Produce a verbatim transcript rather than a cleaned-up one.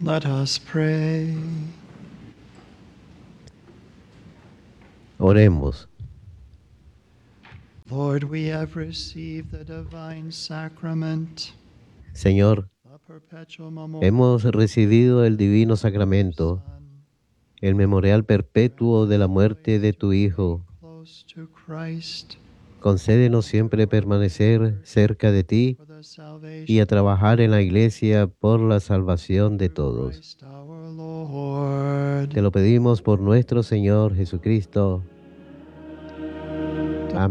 Let us pray. Oremos. Lord, we have received the divine sacrament, Señor, the perpetual memorial hemos recibido el divino of your sacramento, Son. el memorial perpetuo de la Grant us muerte de always to tu remain Hijo. close to Christ, Concédenos siempre permanecer cerca de ti for the y salvation a trabajar en la Iglesia por la salvación de through todos. Christ our Lord. Te lo pedimos por nuestro Señor Jesucristo.